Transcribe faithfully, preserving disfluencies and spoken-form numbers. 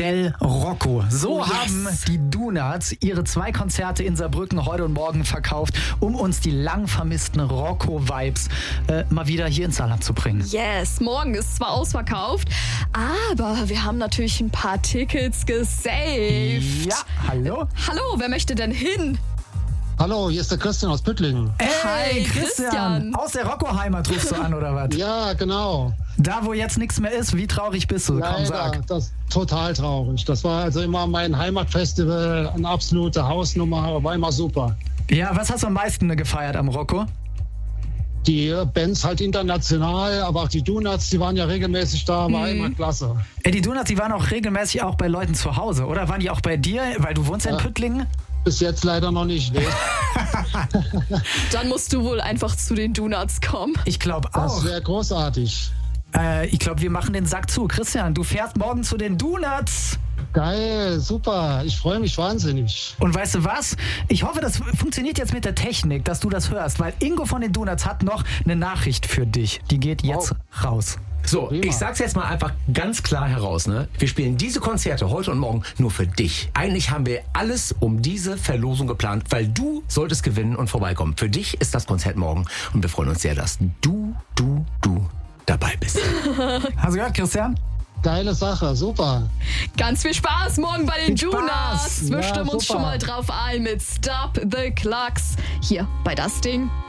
del Rocco. So Oh, yes. haben die Donuts ihre zwei Konzerte in Saarbrücken heute und morgen verkauft, um uns die lang vermissten Rocco-Vibes äh, mal wieder hier ins Saarland zu bringen. Yes, morgen ist zwar ausverkauft, aber wir haben natürlich ein paar Tickets gesaved. Ja, hallo? Hallo, wer möchte denn hin? Hallo, hier ist der Christian aus Püttlingen. Hey, Hi, Christian. Christian. Aus der Rocco-Heimat rufst du an, oder was? Ja, genau. Da, wo jetzt nichts mehr ist, wie traurig bist du? Komm, Leider, sag. das ist total traurig. Das war also immer mein Heimatfestival, eine absolute Hausnummer, war immer super. Ja, was hast du am meisten gefeiert am Rocco? Die Bands halt international, aber auch die Donuts, die waren ja regelmäßig da, war immer klasse. Ey, die Donuts, die waren auch regelmäßig auch bei Leuten zu Hause, oder? Waren die auch bei dir, weil du wohnst ja in Ja. Püttlingen? Bis jetzt leider noch nicht. Nee. Dann musst du wohl einfach zu den Donuts kommen. Ich glaube Das auch. wäre großartig. Äh, ich glaube, wir machen den Sack zu. Christian, du fährst morgen zu den Donuts. Geil, super. Ich freue mich wahnsinnig. Und weißt du was? Ich hoffe, das funktioniert jetzt mit der Technik, dass du das hörst, weil Ingo von den Donuts hat noch eine Nachricht für dich. Die geht jetzt Oh. raus. So, Prima. ich sag's jetzt mal einfach ganz klar heraus, ne? Wir spielen diese Konzerte heute und morgen nur für dich. Eigentlich haben wir alles um diese Verlosung geplant, weil du solltest gewinnen und vorbeikommen. Für dich ist das Konzert morgen und wir freuen uns sehr, dass du, du, du dabei bist. Hast du gehört, Christian? Geile Sache, super. Ganz viel Spaß morgen bei den Viel Donuts. Spaß. Wir Ja, stimmen uns super. schon mal drauf ein mit Stop the Clocks hier bei Das Ding.